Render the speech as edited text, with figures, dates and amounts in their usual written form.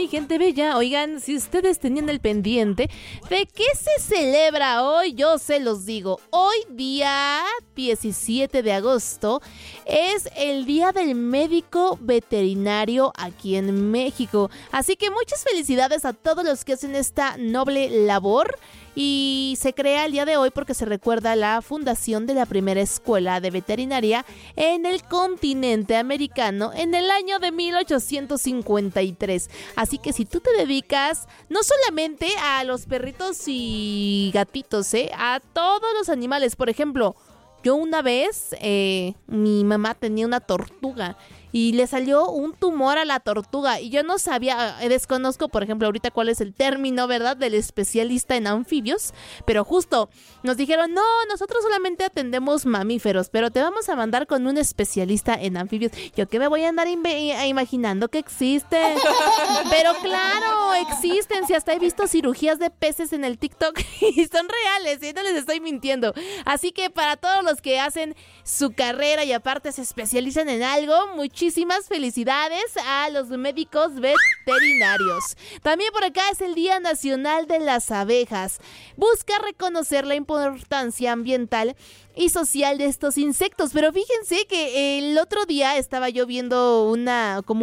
mi gente bella. Oigan, si ustedes tenían el pendiente de qué se celebra hoy, yo se los digo. Hoy, día 17 de agosto, es el Día del Médico Veterinario aquí en México. Así que muchas felicidades a todos los que hacen esta noble labor. Y se crea el día de hoy porque se recuerda la fundación de la primera escuela de veterinaria en el continente americano en el año de 1853. Así que si tú te dedicas no solamente a los perritos y gatitos, a todos los animales. Por ejemplo, yo una vez, mi mamá tenía una tortuga y le salió un tumor a la tortuga y yo no sabía, desconozco por ejemplo ahorita cuál es el término, ¿verdad?, del especialista en anfibios, pero justo nos dijeron, no, nosotros solamente atendemos mamíferos, pero te vamos a mandar con un especialista en anfibios. Yo que me voy a andar imaginando que existen, pero claro, existen, si hasta he visto cirugías de peces en el TikTok y son reales, no les estoy mintiendo. Así que para todos los que hacen su carrera y aparte se especializan en algo, muchísimas felicidades a los médicos veterinarios. También por acá es el Día Nacional de las Abejas. Busca reconocer la importancia ambiental y social de estos insectos. Pero fíjense que el otro día estaba yo viendo como